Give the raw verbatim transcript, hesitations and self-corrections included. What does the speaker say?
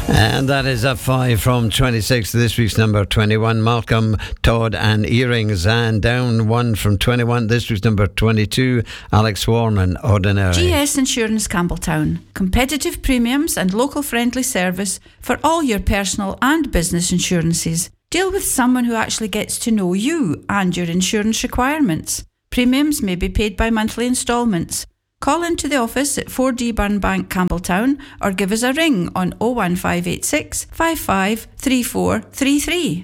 And that is up five from twenty-six to this week's number twenty-one. Malcolm, Todd and Earrings. And down one from twenty-one, this week's number twenty-two. Alex Warman, Ordinary. G S Insurance Campbelltown. Competitive premiums and local friendly service for all your personal and business insurances. Deal with someone who actually gets to know you and your insurance requirements. Premiums may be paid by monthly instalments. Call into the office at four D Burnbank, Campbelltown, or give us a ring on oh one five eight six, five five three four three three.